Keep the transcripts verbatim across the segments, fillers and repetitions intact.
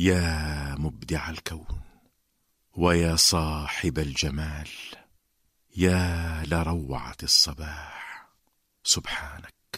يا مبدع الكون ويا صاحب الجمال، يا لروعة الصباح، سبحانك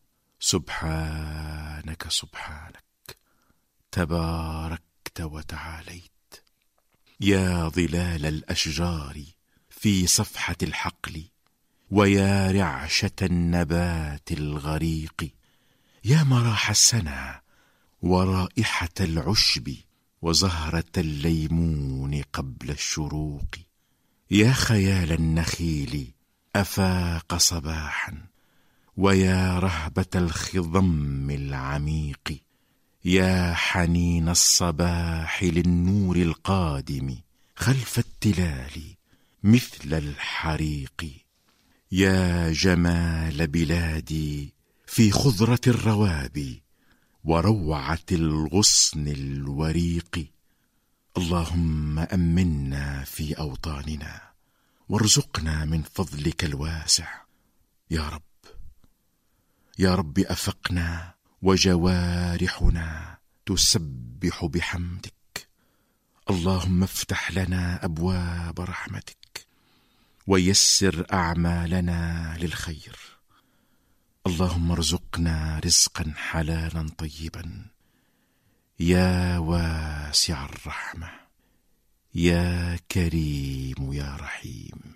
سبحانك سبحانك، تباركت وتعاليت. يا ظلال الأشجار في صفحة الحقل، ويا رعشة النبات الغريق، يا مراح السنا ورائحة العشب وزهرة الليمون قبل الشروق، يا خيال النخيل أفاق صباحا، ويا رهبة الخضم العميق، يا حنين الصباح للنور القادم خلف التلال مثل الحريق، يا جمال بلادي في خضرة الروابي وروعة الغصن الوريق. اللهم أمنا في أوطاننا وارزقنا من فضلك الواسع. يا رب يا رب أفقنا وجوارحنا تسبح بحمدك. اللهم افتح لنا أبواب رحمتك ويسر أعمالنا للخير. اللهم ارزقنا رزقا حلالا طيبا يا واسع الرحمة، يا كريم يا رحيم.